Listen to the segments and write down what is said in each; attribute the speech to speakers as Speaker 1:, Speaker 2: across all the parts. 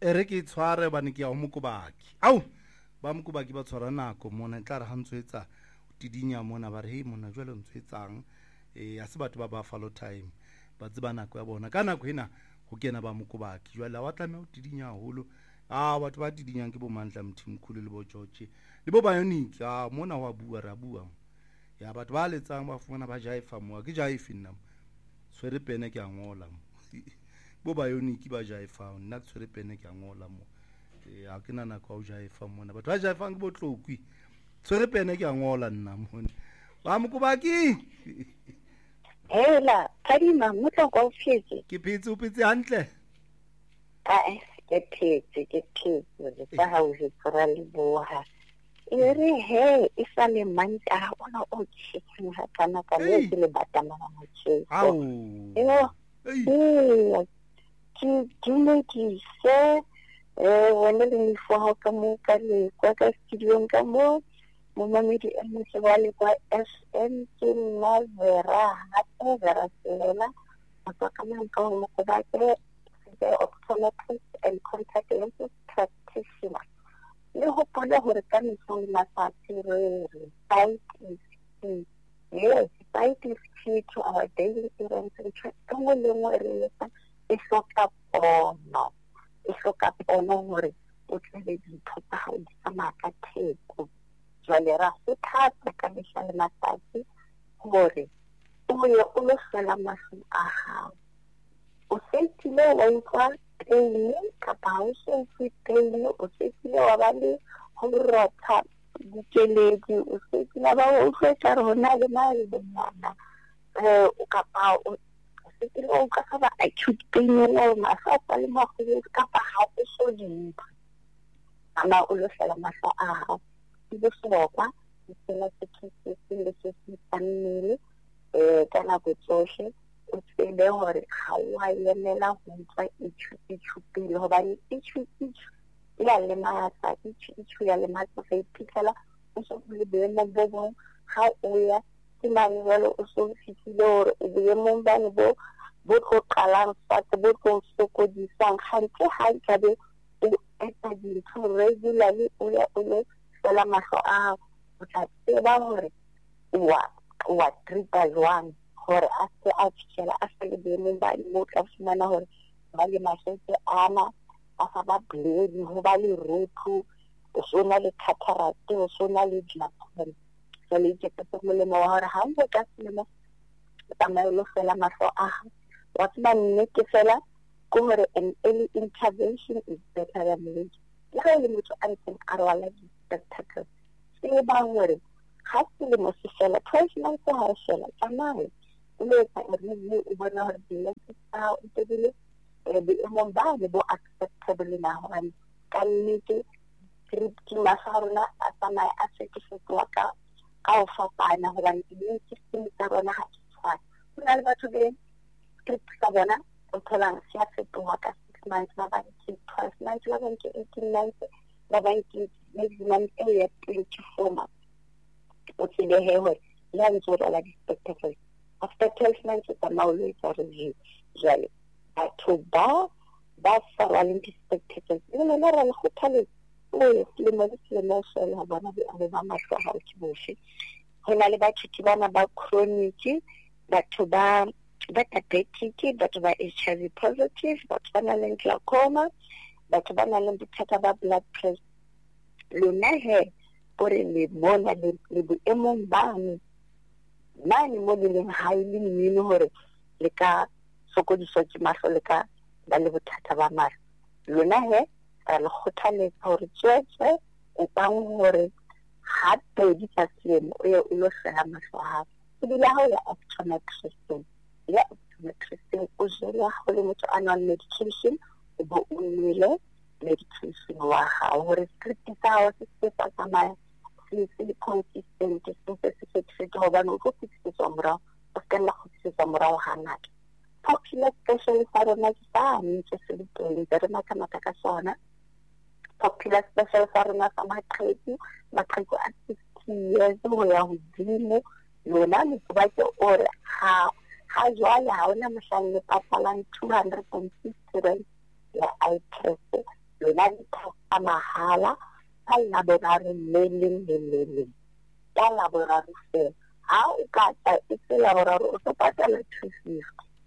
Speaker 1: re ke tshware bane ke ya go mokobaki au ba mokobaki ba tshwara nako mona tla re hantswetsa tidinya mona ba re hey mona jwale ntswetsang a se batho ba ba follow time ba tseba nako ya bona ka nako ena go kena ba mokobaki jwale wa tlamela o tidinya haholo batho ba tidinyang ke bo Mandla Mthimkhulu le bo George le bo Bionic mona wa bua ra bua ya batho ba letsang ba fumana ba jaifa mo ke jaife nna swere pene ke a ngola bo Bionic ba jaifa nna ke swere pene ke a ngola mo a ke nana kwa o jaifa mona batho ba jaifa ke bo Tlokwi swere pene ke a ngola nna mona ba mokobaki
Speaker 2: hela kadima motlo go fietse
Speaker 1: ke phetse o phetse hantle
Speaker 2: ke phetse le fa ha o se tsara le boha ere he e sa le manta ona o tshitseng ha kana ka le le batama na motse ki dile ki se wena le mifo ka mo ka le kwa ka studio ka mo mamedi a motse wa le kwa SM ke na vera ha vera sela ka mo ka mo ko ba ke the optometrist and contact lenses practitioner. Le hopola hore ka mesong matsatsi re sight is key. Yes, sight is key to our daily errands and ka mo le mo re letsa e hloka pono. E hloka pono hore o tlele dintho tsa hao di tsamaya ka theko. Jwale ra se thata ka mesong matsatsi hore o ye o lo fela maso a hao. O sentile wa utlwa pele kapa o sentile o sentile wa ba le go rotha dikeledi o sentile ba o tlwetsa rona le mare bana o kapa o sentile o ka ba acute pain le mafafa le magolo kapa ha o so dimpa ama o lo fela maso a hao di bohlokwa di tsela tse le se tsanile kana go tsohle o tsebe hore ha wa yemela ho tswa itshupile hobane itshupile ya le matsa itshupile ya le matsa fa iphitlhela o so le boemo bo bo ha o ya ke manelo o so fitile hore o boemo bane bo tlo qalang fatshe bo tlo sokodisang hantle ha nkabe o etsa dintho regularly o ya o le fela mahlo a o tla tseba hore wa tripa jwang hore a se a tshela a se le boemo ba mo tla fumana hore ba le masetse ana a fa ba bledi ho ba le rothu o sona le cataract o sona le glaucoma so le ke tsa molemo wa hore ha o ka selemo tsamaya fela mahlo a wa tseba nnete fela ke hore an early intervention is better than late le ha le motho a ntseng a rwala di-spectacles se ba hore ha selemo se fela 12 months ha fela tsamaya le ka re o bona hore di-lenses tsa o tebile boemong ba le bo acceptable na hobane ka nnete ke masarona a tsamaya a fetoga ka o fapana hobane di system tsa rona ha di tshwane ho na le batho be script sa bona o tholang se a fetoga ka 6 months ba ba ke 12 months ba ba ke 18 months ba ba ke maximum ya 24 months o tsebe he hore ya ntse o la di-spectacles after 12 months it's a maulwetsa review jwale batho ba sa rwaleng di-spectacles le lona ra le kgothaletsa selemo le selemo fela bona ba mahlo ha ke bofe ho na le batho bana ba chronic batho ba diabetic batho ba HIV positive batho ba nang le glaucoma batho ba nang le bothata ba blood pressure lona he gore le bona le boemong bane mane mo le leng highly mmino hore le ka sokodiswa ke mahlo le ka ba le bothata ba mahlo lona he ra le kgothaletsa hore tswetse o bang hore ha pedi tsa selemo o ye o lo fela mahlo a hao ebile ha o ya optometrist o jela ho le motho a nwang medication o bo o nwele medication wa hao hore script sa hao se sa tsamaya se consistent se se hobane o tlo fitisetswa morao o ska nna fitisetswa morao ha ngata popular specialist a rona ke sa ntse se le teng re makamaka ka sona popular specialist a rona sa maqheku a 60 years ho ya hodimo lona le tsa ke ore ha jwale ha ona mohlang le patalang 250 rand ya eye test a mahala ka laboraro le leng ka laboraro fela. Ha o ka tla e se laboraro o tlo patala 250.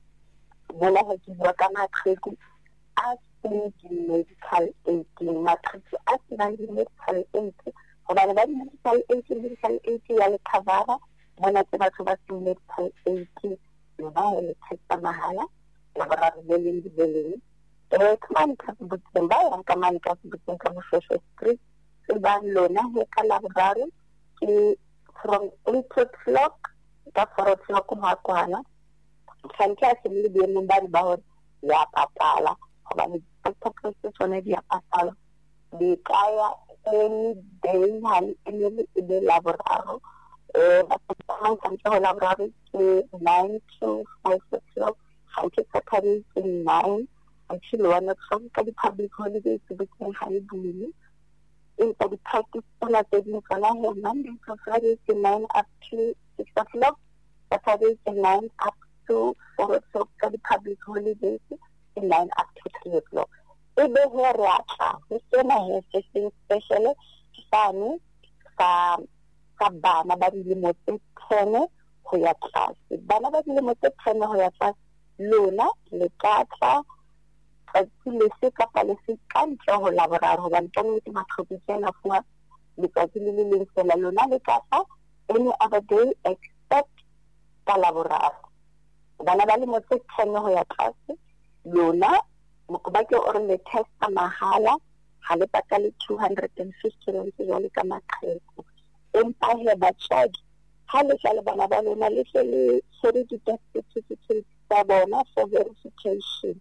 Speaker 2: Bona ha ke bua ka maqheku a senang medical aid, maqheku a senang medical aid, hobane ba medical aid ya le cover bona ke batho ba senang medical aid ba le tsa mahala laboraro le leng. Kamane ka boteng ba yang kamane ka boteng ka Moshoeshoe Street se ba lona he ka laboraro ke from 8 o'clock ka 4 o'clock makwana tshwantsha se le boemong ba ba hore ya patala hobane doctor se tsone di a patala di kaya any day hal ene laboraro ba tsama ka laboraro ke 9 to 5 o'clock ke Saturday ke 9 until 1 o'clock ka di public holidays between holidays in the practice on a daily calendar Monday to Friday to 9 up to 6 o'clock, Saturday to 9 up to 4 o'clock ka di public holidays to 9 up to 3 o'clock. Ebe here rata, we sena here session special sane sa bana ba dilemo tse 10 ho ya tlase. Bana ba dilemo tse 10 ho ya tlase lona le tlatla le se kapa le se ka ntle ho laboraro hobane ka nnete maqheku tsena fuwa letsatsi le leng fela lona le tlatla any other day except ka laboraro. Bana ba le mo tse 10 ho ya tlase lona mokobake o re le testa mahala ha le patale 250 rand jwale ka maqheku. Empa he batswadi ha le tla le bana ba lona le tle le tshwere di-death certificate tsa bona for verification.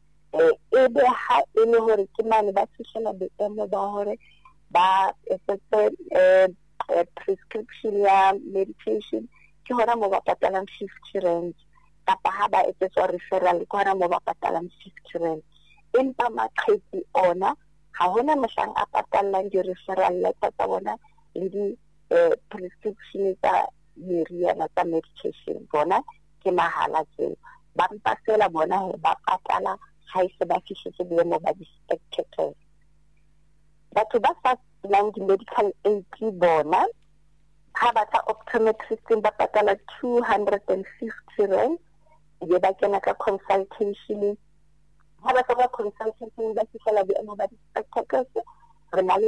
Speaker 2: Ebe ha e le hore ke mane ba fihlela boemo ba hore ba etsetse prescription ya medication ke hona mo ba patalang 50 rand kapa ha ba etsetswa referral ke hona mo ba patalang 50 rand. Empa maqheku ona ha hona mohlang a patalang di-referral letter tsa bona le di prescription tsa meriana tsa medication bona ke mahala tseo ba mpa fela bona ba patala ha se ba fihletse boemo ba di-spectators. Batho ba sa nang di-medical aid bona ha ba tla optometrist ba patala 250 rand ye ba kena ka consultation. Ha ba tla consultation ba fihlela boemo ba di-spectators re na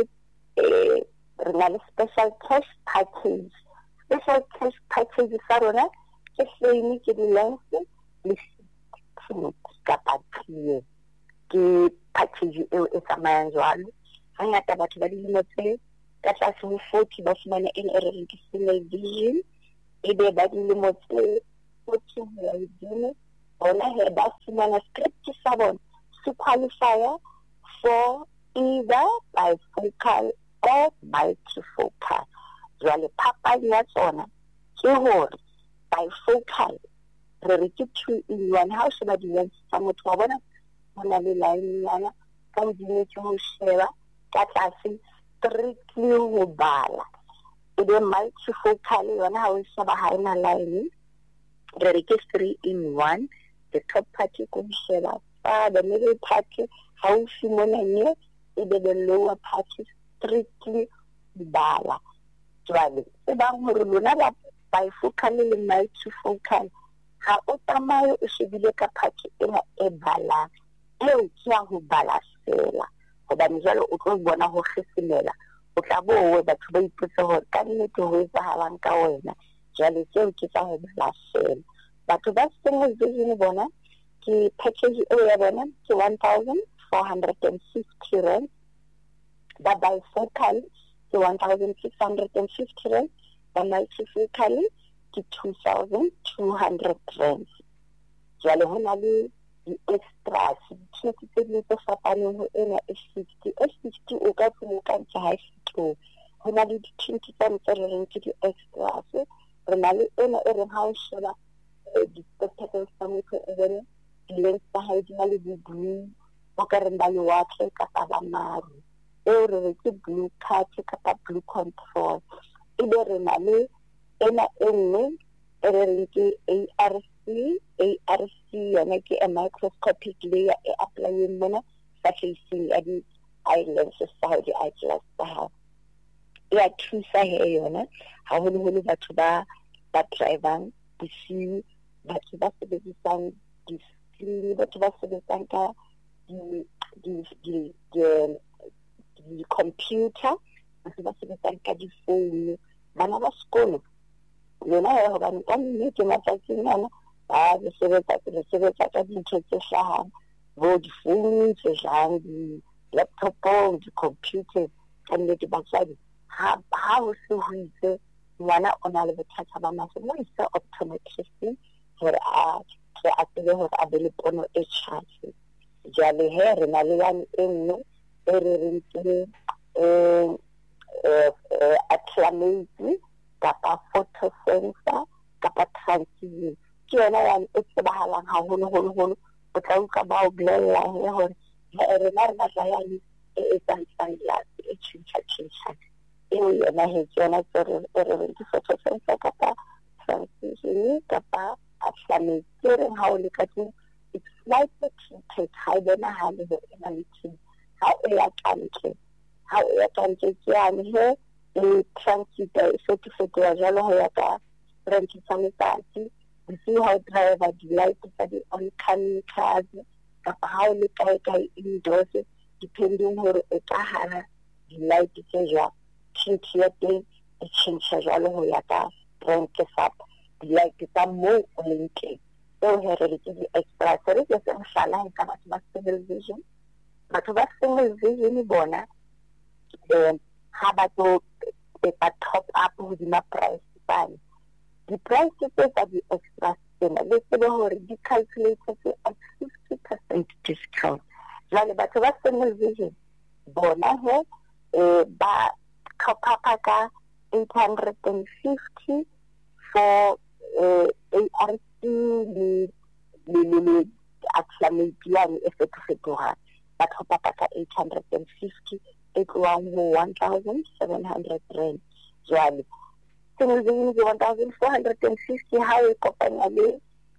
Speaker 2: le special cash package. Special cash package sa rona ke hleng ke di-lens le kapa ke package eo e tsamayang jwalo. Hangata batho ba dilemo tse ka tlase ho 40 ba fumana e reng ke single vision, ebe ba dilemo tse 40 ho ya hodimo bona he ba fumana script sa bona se qualifier for either bifocal or multifocal. Jwale phapang ya tsona ke hore bifocal re re ke 2-in-1 ha o sheba di-lens tsa motho wa bona hona le line yana ka hodimo ke ho sheba ka tlase strictly ho bala. Ebe multifocal yona ha o sheba ha ena line re re ke 3-in-1. The top part ko sheba the middle part ha o fumana nye ebe the lower part strictly bala. Jwale e bang hore lona ba bifocal le multifocal ha o tsamaye o shebile ka phaki ena e balang eo ke ya ho bala fela hobane jwale o tlo bona ho kgesemela o tla bowe batho ba ipotsa hore ka nnete ho etsahalang ka wena. Jwale tseo ke tsa ho bala fela. Batho ba single vision bona ke package eo ya bona ke 1,450 rand. Ba bifocal ke 1,650 rand. Ba multifocal ke 2,200 rand. Jwale ho na le di-extras ditjhelete tse ding tse fapaneng ho ena e 50 o ka tsimoka ntsha ha e fitong. Ho na le ditjhelete tse re reng ke di-extras. Re na le ena e reng ha o sheba di-spectacles tsa motho e reng di-lens tsa hae di na le di-blue o ka reng ba lewatle kapa ba maru eo re re ke blue cut kapa blue control. Ebe re na le ena e nngwe e re reng ke ARC yona ke a microscopic layer e applyeng mona surfacing ya lenses tsa hao, di-eyeglass tsa hao. E a thusa he yona haholoholo batho ba drivang bosiu, batho ba sebedisang di-screen, batho ba sebetsang ka di-computer, batho ba sebetsang ka di-phone, bana ba sekolo. Yona he hobane ka nnete matsatsing ana ba sebetsa ka dintho tse hlahang, bo di-phone tse hlahang, di-laptopong, di-computer. Ka nnete batswadi ha ho se ho itse ngwana o na le bothata ba mahlo, mo isa optometrist hore a tsebe hore a be le pono e tjhatsi. Jwale he re na le yane e nngwe e re reng ke acclimate kapa photosensor kapa transient. Ke yona yane e tsebahalang haholoholo. O tla utlwa ba o bolella he hore rena re batla yane e etsang sunglass e tjhentjha. Eo yona he ke yona tse re reng ke photosensor kapa transient kapa acclimate. Ke reng ha o le ka tlung, it's slightly tinted, ha e bonahale hore e na le tint. Ha o ya kantle ke yane he e transient e fetoha jwalo ho ya ka range tsa letsatsi. Bosiu ha o driver, di-light tsa di-oncoming cars kapa ha o le kae indoors, depending hore o ka hara di-light tse jwang, tint ya teng e tjhentjha jwalo ho ya ka range tsa di-light tsa moo o leng teng. Eo he re ke di-extras. Re ke se mohlala ka batho ba single vision. Batho ba single vision bona ha ba tlo ba top up hodima price tsane. Di-price tse tsa di-extras tsena le tsebe hore di calculated at 50% discount. Jwale batho ba single vision bona he ba top up ka 850 for ARC le acclimate yane e fetoha. Ba top up ka 850 e tloang ho 1,700 rand. Jwale single vision ke 1,450 ha e kopanya le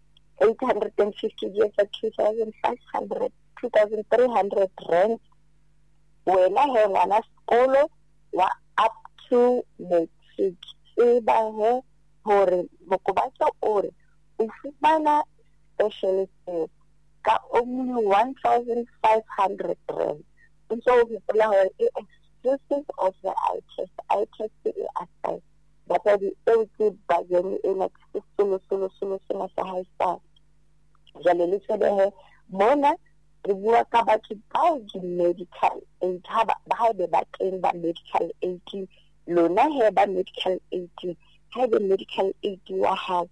Speaker 2: 850 di etsa 2,500, 2,300 rand. Wena he ngwana sekolo wa up to matric e ba he hore Mokobatso o re o fumana specialist ka only 1,500 rand. So we are exclusive of the eye test aside. But the LT bargain in solo sa high star. Jale le tsebe mona re bua ka batho bao di medical aid ha ba teng ba medical aid. Lona he ba medical aid ha the medical aid wa ha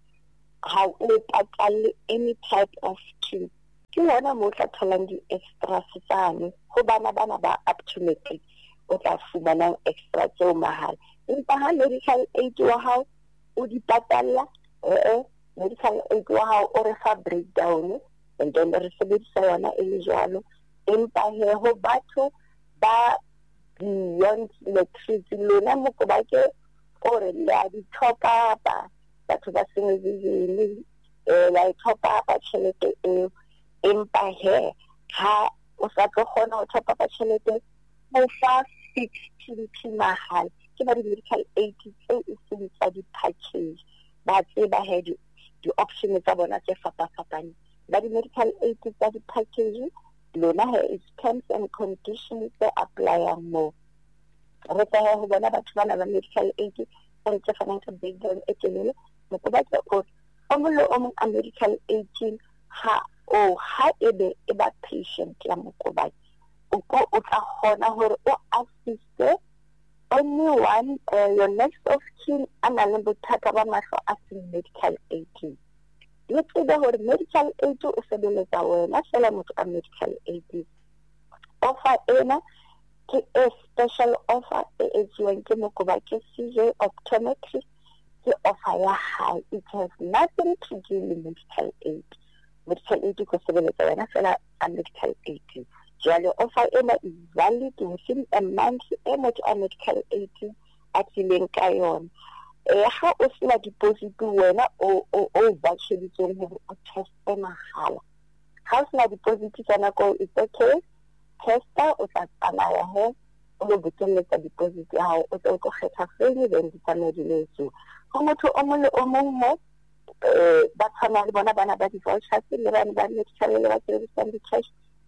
Speaker 2: o patale any type of treat. Ke yona mo tla tholang di-extras tsane ho bana ba up to matric, o tla fumana extra tseo mahala. Empa ha medical aid wa hao o di patalla, medical aid wa hao o re fa breakdown, and then re sebedisa yona e le jwalo. Empa he ho batho ba beyond matric, lona Mokobake o re la di top up batho ba single vision la top up tjhelete eo. Empa he ha o sa tlo kgona ho top up tjhelete o fa 60 mahal ke ba di-medical aid tse e seng tsa di-package. Ba tseba he di-option tsa bona tse fapafapane. Ba di-medical aid tsa di-package lona he is terms and conditions tse applyang mo. Re tla ho bona batho bana ba medical aid re tse fanang ka breakdown e telele. Mokobatse o mongwe o mong a medical aid ha ebe e ba patient ya Mokobatse o tla kgona hore o assiste anyone your next of kin a na le bothata ba mahlo a seng medical aid. Le tsebe hore medical aid o sebeletsa wena fela motho a medical aid. Offer ena ke a special offer e etsiwang ke Mokobatse CJ Optometry. Ke offer ya high. It has nothing to do with medical aid. Medical aid ko sebeletsa wena fela a medical aid. Jwale offer ena is valid within a month e motho a medical aid a tlileng ka yona. Ha o sena deposit wena o voucheritsweng hore o teste mahala. Ha o sena deposit ka nako it's okay. tester o tla tsamaya he o lo bokeletsa deposit ya hao o tlo kgetha fela then di tsamaye di le so go motho o mong le o mong ba tshwana le bona bana ba di-vouchers le bana ba medical le ba sebedisang di-cash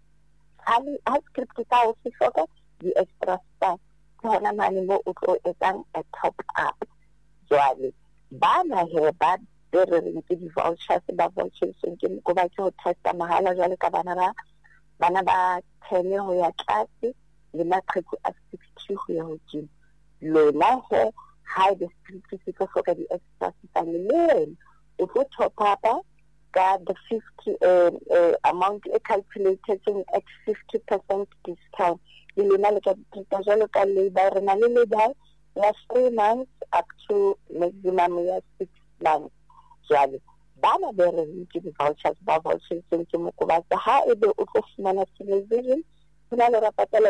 Speaker 2: ha script tsa o se hloka di-extra stuff ke hona mane mo o tlo etsang a top up jwale bana he ba re ke di-vouchers ba vouchers ke go ba ke ho testa mahala jwale ka bana ba 10 ho ya tlase le maqheku a 60 ho ya hodimo lona he ha the script se tlo hloka di-extra stuff le o tlo top up ka the 50 amount calculated at 50% discount le na le ka jalo ka labor na le labor ya 3 months up to maximum ya 6 months jwale bana ba re ke di-vouchers ba vouchers ke mo ko ba ha ebe o tlo fumana television kuna le rapatela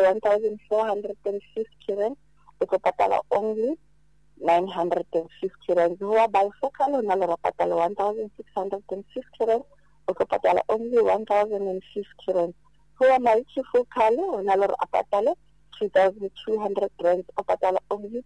Speaker 2: 1450 rand o tlo patala only 950 rand wa bifocal na le rapatela 1650 rand o tlo patala only 1050 rand wa multifocal na le rapatela 3200 rand o patala only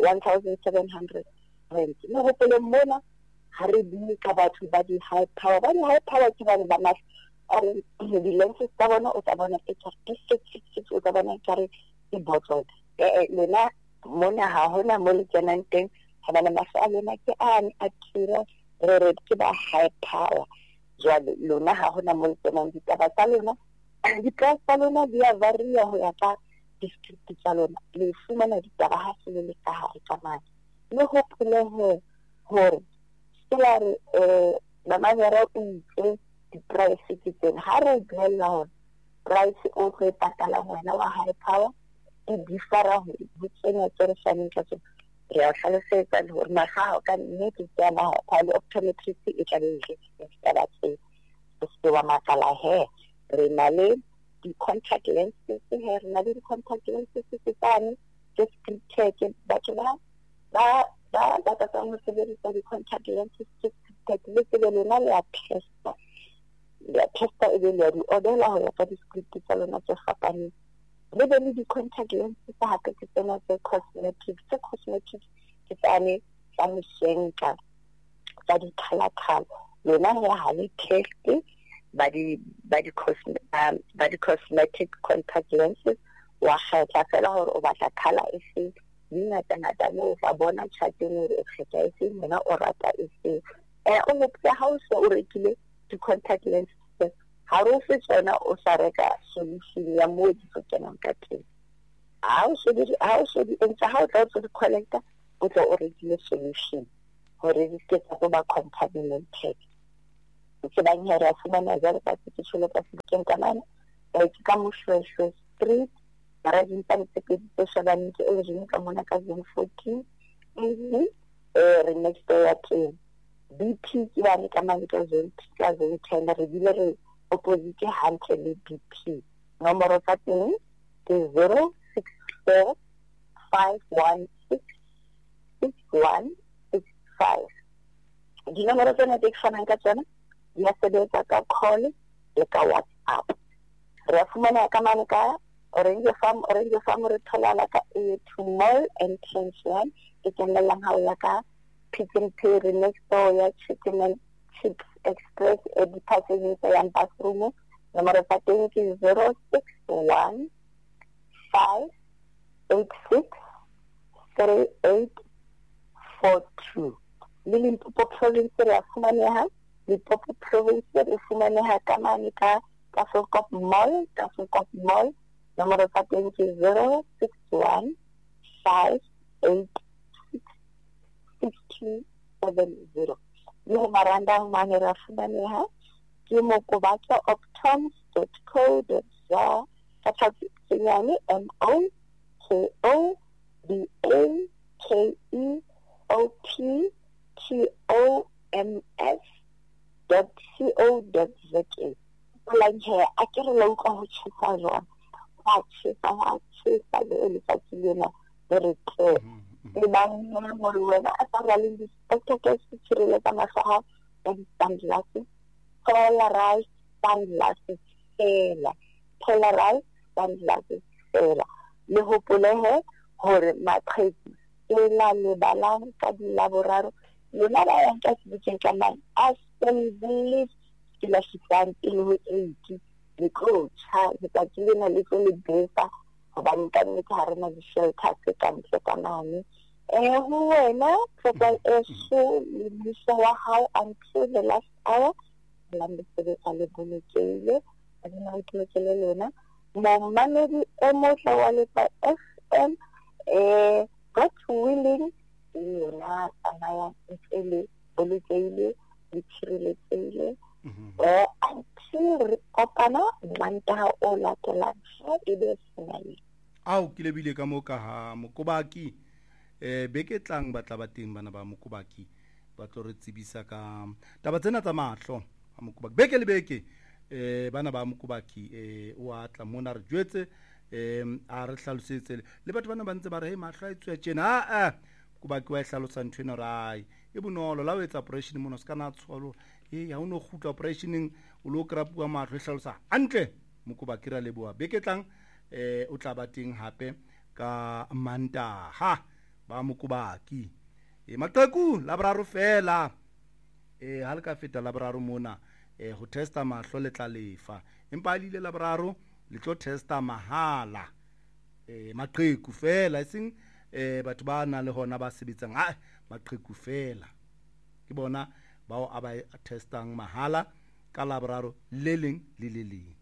Speaker 2: 1700 rand no go pele mona ha re bue ka batho ba di high power ke bana ba mas are di lenses tsa bona o tsa bona HRD666 o tsa bona ka re di bottle lena mona ha hona mo le kenang teng ha bana masa a lena ke a tira re ke ba high power jwale lona ha hona mo le kenang ditaba tsa lena di-price tsa lona di a varia ho ya ka district tsa lona le fumana ditaba ha se le ka hare ka mane le ho phele hore sela re ba manyara o itse di-price ke teng ha re buela hore price o tlo patala wena wa high power e differa ho tsena tse re faneng ka tsona re a hlalosetsa le hore maga ka nnete tsa ma palo optometrist e tla be e ditaba tse se wa makala he re na le di-contact lenses he re na le di-contact lenses tse tsane ke scripted batho ba tsa mo sebedisa di-contact lenses ke scripted le tse lona le a testa e be le di odela ho ya ka di-script tsa lona tse fapaneng le be le di-contact lenses tsa hape ke tsena tse cosmetic ke tsane tsa mosenka tsa di-color lona he ha le test ba di cosmetic contact lenses wa kgetha fela hore o batla color e feng ngata mo fa bona chatting re kgetha e feng mona o rata e feng o mo tsa ha o so o rekile di-contact lenses ha re se tsona o sa reka solution ya mo di tsena ka teng ha o so di entsa ha o tla o di collector o tla o rekile solution hore di se tsa ba contaminated ke ba nyara fumana jalo ka se tsholo ka se ke kanana ke ka mo Shweshwe Street ra di ntse ke di shebane ke o jeng ka mona ka zone 14 re next door ya BP ke ba ne ka mane ka zone 10 re dile re opposite hantle le BP nomoro tsa teng ke 064 516 6165 di nomoro tsena tse ke fanang ka tsona ya sebetsa ka call le ka WhatsApp re fumana ka mane ka Orange Farm re tholala ka to Mall Entrance 1 ke kenelang ha ya ka Pick n Pay next door ya Chicken and Chips Express di passing sa yang bathroom nomoro tsa teng ke 061 586 3842 le Limpopo province re fumaneha Limpopo province re fumaneha ka mane ka Tafelkop Mall nomoro tsa teng ke 061 586 6270 le ho marandang mane ra fumaneha ke Mokobatla optoms.co.za ka tshitshinyane MOKOBATLANKEOPTOMS.co.za Polanje a ke re la utlwa ho tshisa jwang wa tshisa le letsatsi lena re tle le bang mo wena a sa rale di spectacles ke tshireletsa mahlo a di sunglasses polarized sunglasses fela polarized Sanlabi fela. Le hopolehe hore maqheku ke la lebalang ka di laboraro lona ba yang ka sebitseng ka mang assembly ke la shitsang pele ho 80 le coacha letsatsi lena le tlo le befa hobane ka nnete ha rena di-shelter tse kantle ka mane ho wena football eso le mmuso wa hao until the last hour la mesebetsa le bolokehile a dina ho tlokele lona momamedi e motle wa Lepa FM God willing yona tsamaya ntse le bolokehile le tshireletsehile until re kopana Mantaha o latelang e be finale.
Speaker 1: Ao ke lebile ka mo ka ha Mokobaki beke tlang ba tla ba teng bana ba Mokobaki ba tlo re tsebisa ka taba tsena tsa mahlo ha Mokobaki beke le beke bana ba Mokobaki o atla mona re jwetse a re hlalosetse le batho bana ba ntse ba re he mahlo a itswe tjena Mokobaki wa hlalosa nthwena rai e bonolo la o etsa operation mona ska na tsholo ya uno khutla operationing o lo krapua mahlo e hlalosa antle Mokobaki ra leboa beke tlang o tla ba teng hape ka Mantaha ba Mokobaki maqheku laboraro fela ha le ka feta laboraro mona ho testa mahlo le tla lefa empa ile laboraro le tlo testa mahala maqheku fela sing batho ba na le hona ba sebetsang maqheku fela ke bona bao a ba testang mahala ka laboraro le leng le le leng